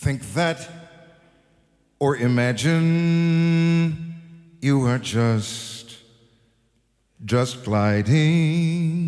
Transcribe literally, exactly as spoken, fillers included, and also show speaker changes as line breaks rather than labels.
think that or imagine you are just, just gliding